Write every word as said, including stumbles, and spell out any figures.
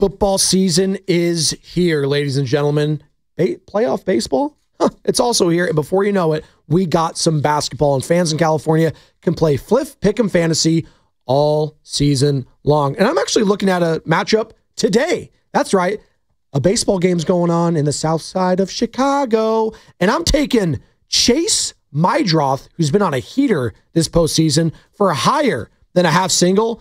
Football season is here, ladies and gentlemen. Ba- playoff baseball? Huh, it's also here. And before you know it, we got some basketball. And fans in California can play Fliff Pick'em Fantasy all season long. And I'm actually looking at a matchup today. That's right. A baseball game's going on in the south side of Chicago. And I'm taking Chase Mydroth, who's been on a heater this postseason, for a higher than a half single.